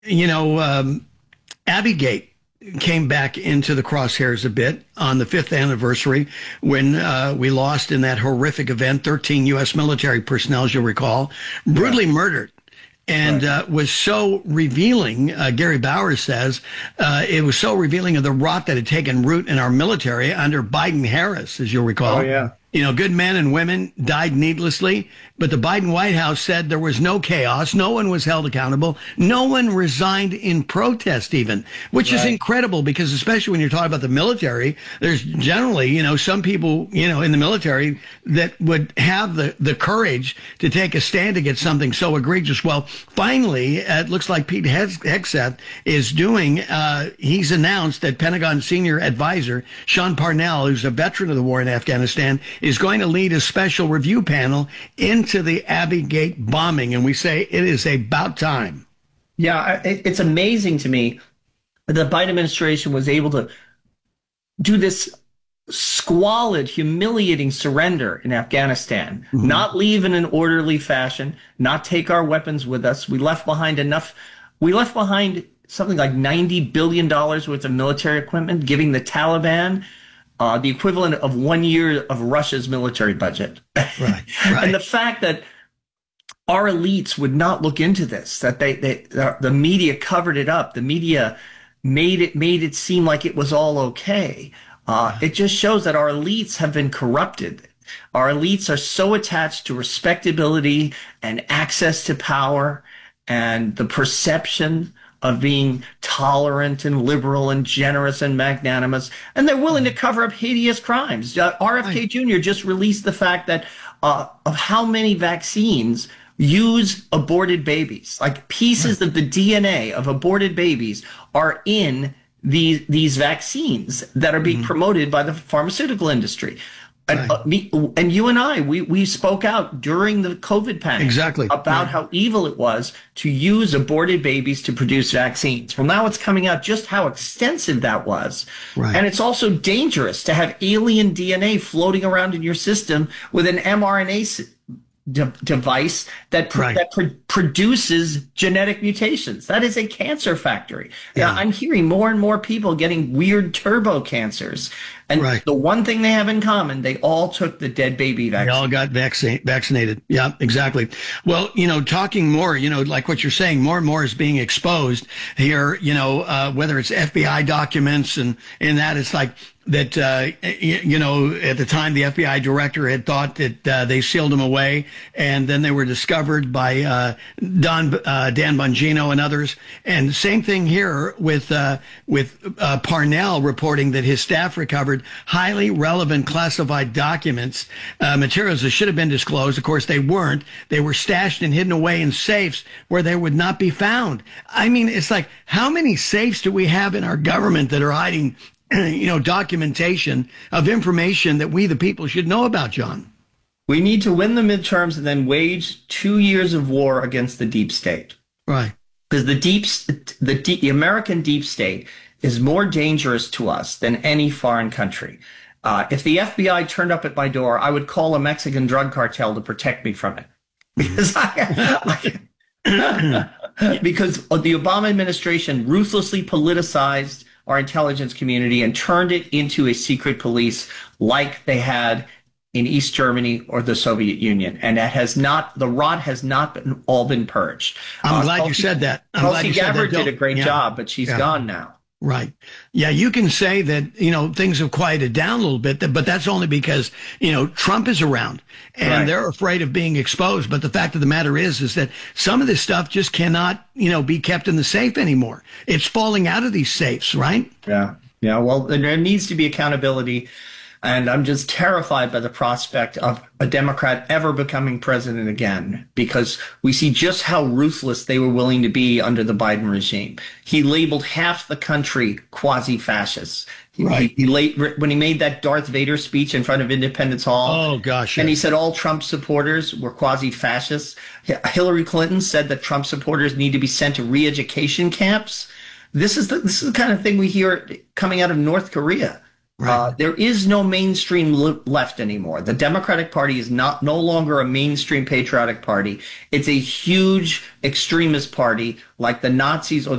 Abbeygate came back into the crosshairs a bit on the fifth anniversary when we lost in that horrific event. 13 U.S. military personnel, as you'll recall, brutally murdered. And was so revealing, Gary Bowers says, it was so revealing of the rot that had taken root in our military under Biden-Harris, as you'll recall. Oh, yeah. Good men and women died needlessly, but the Biden White House said there was no chaos. No one was held accountable. No one resigned in protest even, which is incredible because especially when you're talking about the military, there's generally, some people, in the military that would have the courage to take a stand against something so egregious. Well, finally, it looks like Pete Hegseth is doing, he's announced that Pentagon senior advisor Sean Parnell, who's a veteran of the war in Afghanistan, is going to lead a special review panel into the Abbeygate bombing. And we say it is about time. Yeah, it's amazing to me that the Biden administration was able to do this squalid, humiliating surrender in Afghanistan, not leave in an orderly fashion, not take our weapons with us. We left behind something like $90 billion worth of military equipment, giving the Taliban the equivalent of 1 year of Russia's military budget. Right. And the fact that our elites would not look into this, that the media covered it up, the media made it seem like it was all okay. It just shows that our elites have been corrupted. Our elites are so attached to respectability and access to power and the perception of being tolerant and liberal and generous and magnanimous, and they're willing to cover up hideous crimes. RFK Jr. just released the fact that of how many vaccines use aborted babies, like pieces of the DNA of aborted babies are in these vaccines that are being promoted by the pharmaceutical industry. And you and I, we spoke out during the COVID panic about how evil it was to use aborted babies to produce vaccines. Well, now it's coming out just how extensive that was. Right. And it's also dangerous to have alien DNA floating around in your system with an mRNA device that produces genetic mutations. That is a cancer factory. Yeah. I'm hearing more and more people getting weird turbo cancers. And the one thing they have in common, they all took the dead baby vaccine. They all got vaccinated. Yeah, exactly. Well, talking more, like what you're saying, more and more is being exposed here, whether it's FBI documents and that it's like, that, at the time the FBI director had thought that they sealed him away, and then they were discovered by Dan Bongino and others. And same thing here with Parnell reporting that his staff recovered highly relevant classified documents, materials that should have been disclosed. Of course, they weren't. They were stashed and hidden away in safes where they would not be found. I mean, it's like, how many safes do we have in our government that are hiding documentation of information that we, the people, should know about, John? We need to win the midterms and then wage 2 years of war against the deep state. Right. Because the American deep state is more dangerous to us than any foreign country. If the FBI turned up at my door, I would call a Mexican drug cartel to protect me from it. Because because the Obama administration ruthlessly politicized our intelligence community and turned it into a secret police like they had in East Germany or the Soviet Union. And the rot has not been purged. I'm glad you said that. Tulsi Gabbard did a great job, but she's gone now. Right. Yeah, you can say that, things have quieted down a little bit, but that's only because, Trump is around and they're afraid of being exposed. But the fact of the matter is that some of this stuff just cannot, be kept in the safe anymore. It's falling out of these safes, right? Yeah. Yeah. Well, there needs to be accountability. And I'm just terrified by the prospect of a Democrat ever becoming president again, because we see just how ruthless they were willing to be under the Biden regime. He labeled half the country quasi-fascists. Right. When he made that Darth Vader speech in front of Independence Hall. Oh, gosh. And he said all Trump supporters were quasi-fascists. Hillary Clinton said that Trump supporters need to be sent to re-education camps. This is the kind of thing we hear coming out of North Korea. Right. There is no mainstream left anymore. The Democratic Party is no longer a mainstream patriotic party. It's a huge extremist party like the Nazis or